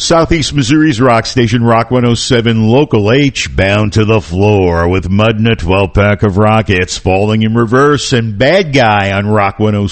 Southeast Missouri's rock station, Rock 107, Local H, bound to the floor with Mud and a 12-pack of rockets, Falling in Reverse, and Bad Guy on Rock 107.